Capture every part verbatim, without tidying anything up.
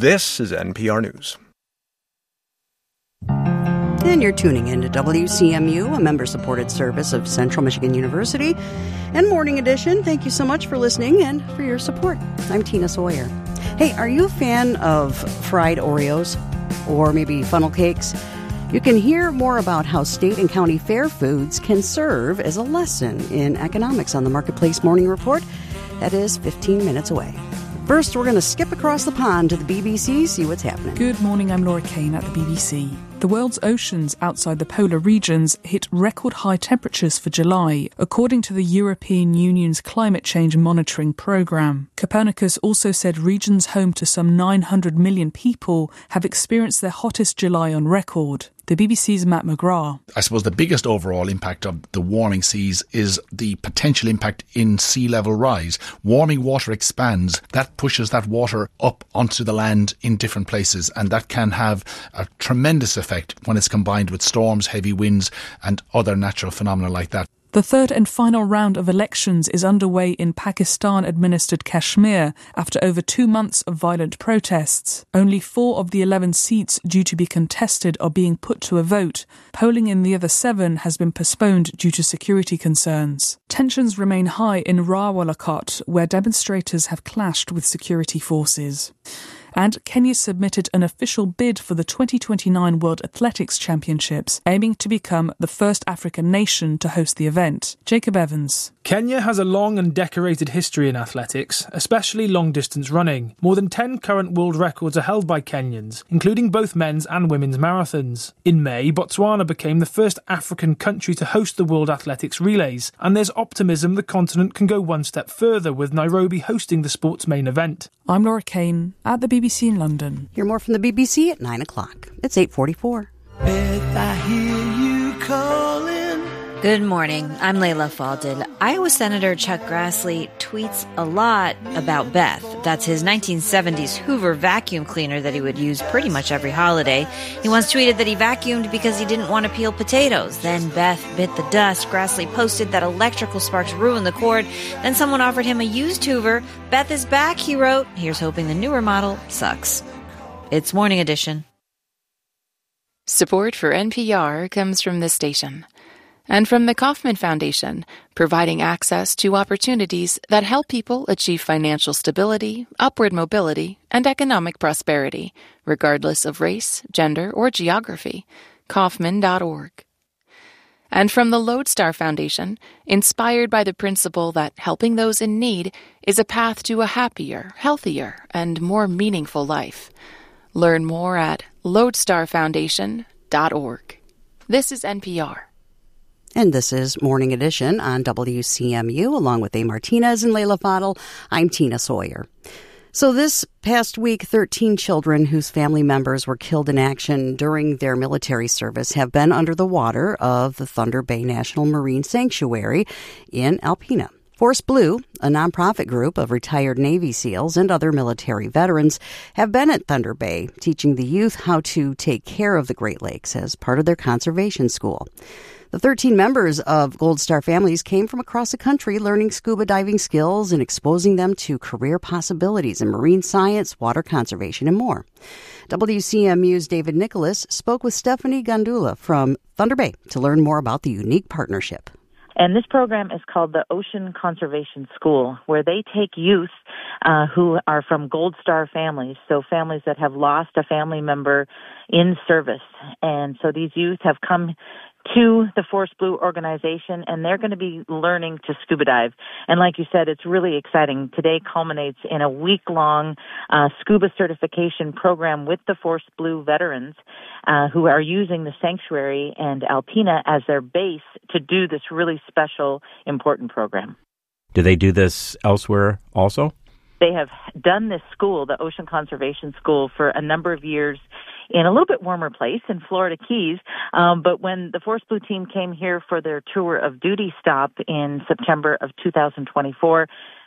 This is N P R News. And you're tuning in to W C M U, a member-supported service of Central Michigan University. And Morning Edition, thank you so much for listening and for your support. I'm Tina Sawyer. Hey, are you a fan of fried Oreos or maybe funnel cakes? You can hear more about how state and county fair foods can serve as a lesson in economics on the Marketplace Morning Report. That is fifteen minutes away. First, we're going to skip across the pond to the B B C, see what's happening. Good morning, I'm Laura Kane at the B B C. The world's oceans outside the polar regions hit record high temperatures for July, according to the European Union's climate change monitoring programme. Copernicus also said regions home to some nine hundred million people have experienced their hottest July on record. The B B C's Matt McGrath. I suppose the biggest overall impact of the warming seas is the potential impact in sea level rise. Warming water expands. That pushes that water up onto the land in different places, and that can have a tremendous effect when it's combined with storms, heavy winds and other natural phenomena like that. The third and final round of elections is underway in Pakistan-administered Kashmir after over two months of violent protests. Only four of the eleven seats due to be contested are being put to a vote. Polling in the other seven has been postponed due to security concerns. Tensions remain high in Rawalakot, where demonstrators have clashed with security forces. And Kenya submitted an official bid for the twenty twenty-nine World Athletics Championships, aiming to become the first African nation to host the event. Jacob Evans. Kenya has a long and decorated history in athletics, especially long-distance running. More than ten current world records are held by Kenyans, including both men's and women's marathons. In May, Botswana became the first African country to host the World Athletics Relays, and there's optimism the continent can go one step further with Nairobi hosting the sport's main event. I'm Laura Kane at the B B C in London. Hear more from the B B C at nine o'clock. It's eight forty-four. Beth, I hear you calling. Good morning. I'm Layla Falded. Iowa Senator Chuck Grassley tweets a lot about Beth. That's his nineteen seventies Hoover vacuum cleaner that he would use pretty much every holiday. He once tweeted that he vacuumed because he didn't want to peel potatoes. Then Beth bit the dust. Grassley posted that electrical sparks ruined the cord. Then someone offered him a used Hoover. Beth is back, he wrote. Here's hoping the newer model sucks. It's Morning Edition. Support for N P R comes from this station. And from the Kauffman Foundation, providing access to opportunities that help people achieve financial stability, upward mobility, and economic prosperity, regardless of race, gender, or geography. Kauffman dot org. And from the Lodestar Foundation, inspired by the principle that helping those in need is a path to a happier, healthier, and more meaningful life. Learn more at lodestar foundation dot org. This is N P R. And this is Morning Edition on W C M U, along with A. Martinez and Layla Fadel. I'm Tina Sawyer. So this past week, thirteen children whose family members were killed in action during their military service have been under the water of the Thunder Bay National Marine Sanctuary in Alpena. Force Blue, a nonprofit group of retired Navy SEALs and other military veterans, have been at Thunder Bay teaching the youth how to take care of the Great Lakes as part of their conservation school. The thirteen members of Gold Star families came from across the country learning scuba diving skills and exposing them to career possibilities in marine science, water conservation, and more. W C M U's David Nicholas spoke with Stephanie Gandula from Thunder Bay to learn more about the unique partnership. And this program is called the Ocean Conservation School, where they take youth uh, who are from Gold Star families, so families that have lost a family member in service. And so these youth have come to the Force Blue organization, and they're going to be learning to scuba dive. And like you said, it's really exciting. Today culminates in a week-long uh, scuba certification program with the Force Blue veterans uh, who are using the sanctuary and Alpena as their base to do this really special, important program. Do they do this elsewhere also? They have done this school, the Ocean Conservation School, for a number of years in a little bit warmer place in Florida Keys. Um, but when the Force Blue team came here for their tour of duty stop in September of two thousand twenty-four,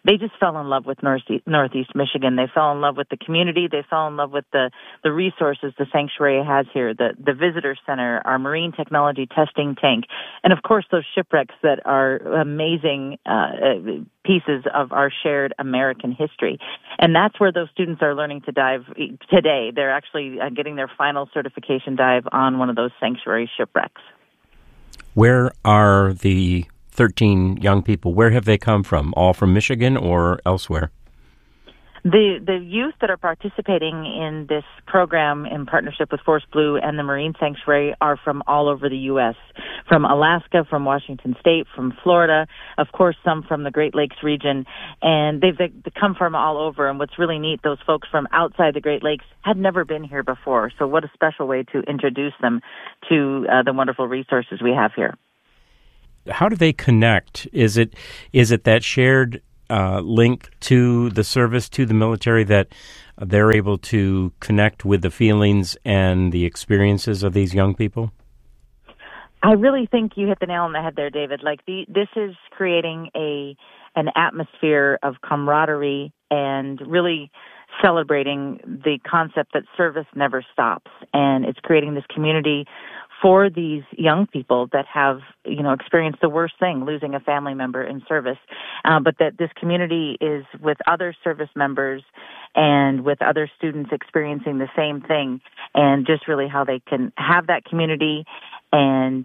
they just fell in love with Northeast, Northeast Michigan. They fell in love with the community. They fell in love with the, the resources the sanctuary has here, the, the visitor center, our marine technology testing tank, and of course those shipwrecks that are amazing uh, pieces of our shared American history. And that's where those students are learning to dive today. They're actually uh, getting their final certification dive on one of those sanctuary shipwrecks. Where are the thirteen young people? Where have they come from? All from Michigan or elsewhere? The the youth that are participating in this program in partnership with Force Blue and the Marine Sanctuary are from all over the U S, from Alaska, from Washington State, from Florida, of course some from the Great Lakes region, and they've they come from all over. And what's really neat, those folks from outside the Great Lakes had never been here before, so what a special way to introduce them to uh, the wonderful resources we have here. How do they connect? Is it is it that shared uh, link to the service, to the military, that they're able to connect with the feelings and the experiences of these young people? I really think you hit the nail on the head there, David. Like the, this is creating a an atmosphere of camaraderie and really celebrating the concept that service never stops. And it's creating this community for these young people that have, you know, experienced the worst thing, losing a family member in service, uh, but that this community is with other service members and with other students experiencing the same thing, and just really how they can have that community and